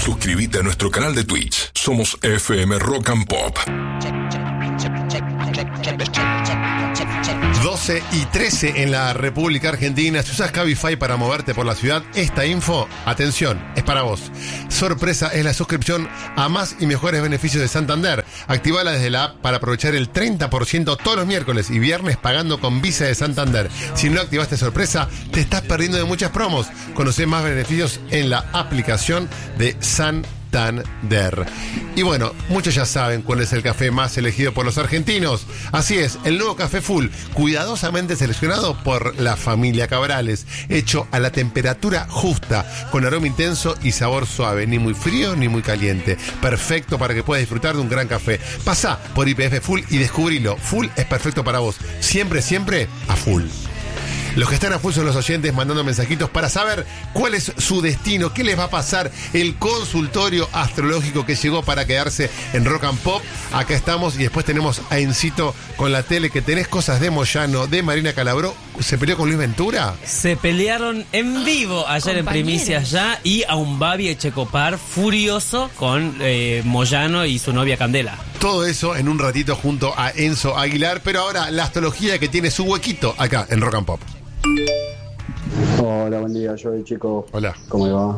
Suscríbete a nuestro canal de Twitch. Somos FM Rock and Pop. 12:13 en la República Argentina. Si usas Cabify para moverte por la ciudad, esta info, atención, es para vos. Sorpresa es la suscripción a más y mejores beneficios de Santander. Activala desde la app para aprovechar el 30% todos los miércoles y viernes pagando con Visa de Santander. Si no activaste Sorpresa, te estás perdiendo de muchas promos. Conocé más beneficios en la aplicación de Santander. Y bueno, muchos ya saben cuál es el café más elegido por los argentinos. Así es, el nuevo Café Full, cuidadosamente seleccionado por la familia Cabrales, hecho a la temperatura justa, con aroma intenso y sabor suave, ni muy frío ni muy caliente. Perfecto para que puedas disfrutar de un gran café. Pasá por YPF Full y descubrilo. Full es perfecto para vos. Siempre, siempre a full. Los que están a full son los oyentes mandando mensajitos para saber cuál es su destino, qué les va a pasar, el consultorio astrológico que llegó para quedarse en Rock and Pop. Acá estamos y después tenemos a Encito con la tele, que tenés cosas de Moyano, de Marina Calabró. ¿Se peleó con Luis Ventura? Se pelearon en vivo ayer en Primicias ya, y a un Babi Echecopar furioso con Moyano y su novia Candela. Todo eso en un ratito junto a Enzo Aguilar, pero ahora la astrología que tiene su huequito acá en Rock and Pop. Hola, buen día, yo chicos. Hola. ¿Cómo va?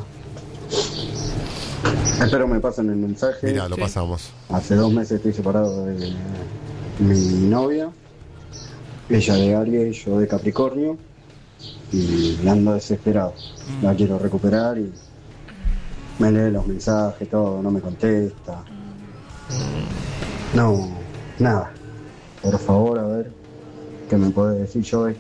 Espero me pasen el mensaje. Mira, lo pasamos. Hace 2 meses estoy separado de mi novia. Ella de Aries, yo de Capricornio. Y ando desesperado. La quiero recuperar y me lee los mensajes, todo, no me contesta. No, nada. Por favor, a ver, ¿qué me puede decir Joey?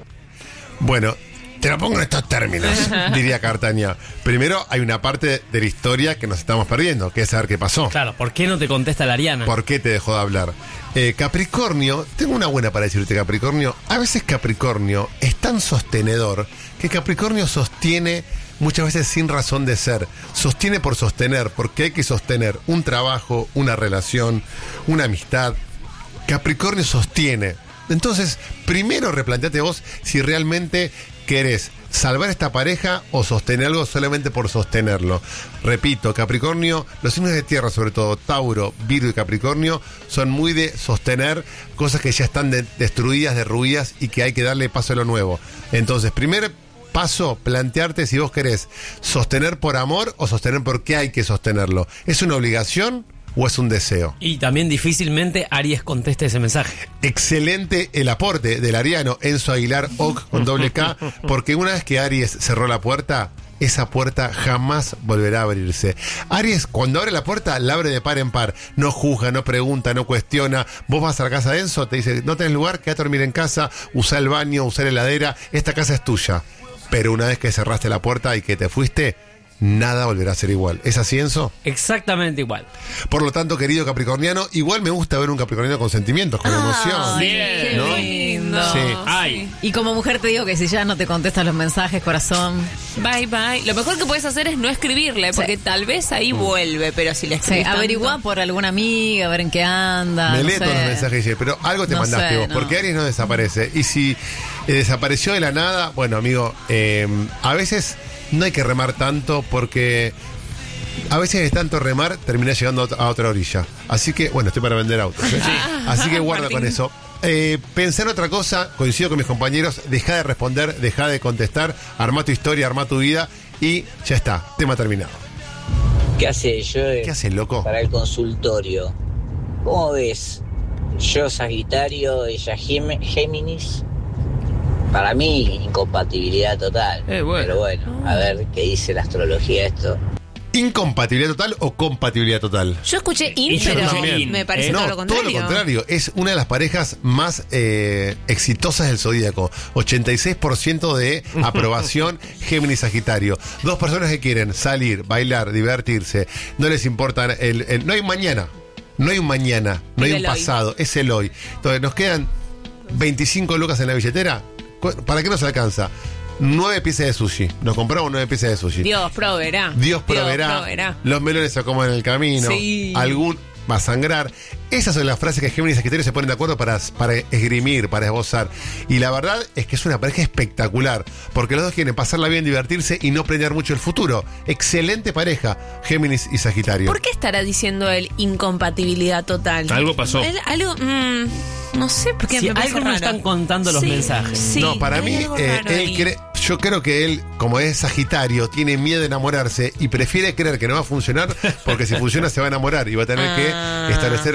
Bueno, te lo pongo en estos términos, diría Cartaña. Primero, hay una parte de la historia que nos estamos perdiendo, que es saber qué pasó. Claro, ¿por qué no te contesta la Ariana? ¿Por qué te dejó de hablar? Capricornio, tengo una buena para decirte, Capricornio. A veces Capricornio es tan sostenedor que Capricornio sostiene muchas veces sin razón de ser. Sostiene por sostener, porque hay que sostener un trabajo, una relación, una amistad. Capricornio sostiene. Entonces, primero replanteate vos si realmente querés salvar esta pareja o sostener algo solamente por sostenerlo. Repito, Capricornio, los signos de tierra, sobre todo Tauro, Virgo y Capricornio, son muy de sostener cosas que ya están destruidas, derruidas y que hay que darle paso a lo nuevo. Entonces, primer paso, plantearte si vos querés sostener por amor o sostener porque hay que sostenerlo. ¿Es una obligación o es un deseo? Y también difícilmente Aries conteste ese mensaje. Excelente el aporte del ariano Enzo Aguilar, OC con doble K, porque una vez que Aries cerró la puerta, esa puerta jamás volverá a abrirse. Aries, cuando abre la puerta, la abre de par en par. No juzga, no pregunta, no cuestiona. Vos vas a la casa de Enzo, te dice, no tenés lugar, quédate a dormir en casa, usá el baño, usá la heladera, esta casa es tuya. Pero una vez que cerraste la puerta y que te fuiste, nada volverá a ser igual. ¿Es así, Enzo? Exactamente igual. Por lo tanto, querido capricorniano, igual me gusta ver un capricorniano con sentimientos, con emoción. Qué ¿no? lindo. Sí. Ay. Y como mujer te digo que si ya no te contestan los mensajes, corazón. Bye, bye. Lo mejor que puedes hacer es no escribirle, porque tal vez ahí vuelve, pero si le Sí, escribes averiguá tanto... por alguna amiga, a ver en qué anda. Me no lee sé. todos los mensajes, dice, pero algo te No mandaste sé, vos, no. porque Aries no desaparece. Y si desapareció de la nada, bueno, amigo, a veces no hay que remar tanto, porque a veces de tanto remar terminás llegando a otra orilla. Así que, bueno, estoy para vender autos, ¿eh? Así que guarda con eso. Pensá en otra cosa, coincido con mis compañeros, deja de responder, deja de contestar, armá tu historia, armá tu vida y ya está, tema terminado. ¿Qué hace yo? ¿Qué haces, loco? Para el consultorio. ¿Cómo ves? Yo Sagitario, ella Géminis. Para mí, incompatibilidad total. Bueno. Pero bueno, a ver qué dice la astrología esto. ¿Incompatibilidad total o compatibilidad total? Yo escuché Y yo pero también. me parece No, todo lo contrario. todo lo contrario. Es una de las parejas más exitosas del zodíaco. 86% de aprobación Géminis Sagitario. Dos personas que quieren salir, bailar, divertirse. No les importa no hay mañana. No hay un mañana. No hay un El hoy. pasado. Es el hoy. Entonces nos quedan 25 lucas en la billetera. ¿Para qué nos alcanza? 9 piezas de sushi. Nos compramos 9 piezas de sushi. Dios proveerá. Dios proveerá. Los melones se acomodan en el camino. Sí. va a sangrar. Esas son las frases que Géminis y Sagitario se ponen de acuerdo para esgrimir, para esbozar. Y la verdad es que es una pareja espectacular, porque los dos quieren pasarla bien, divertirse y no planear mucho el futuro. Excelente pareja, Géminis y Sagitario. ¿Por qué estará diciendo él incompatibilidad total? Algo pasó. No sé, porque Si me parece algo no raro. están contando los mensajes. Sí, No, para hay mí, algo raro ahí. yo creo que él, como es Sagitario, tiene miedo de enamorarse y prefiere creer que no va a funcionar, porque si funciona se va a enamorar y va a tener que establecer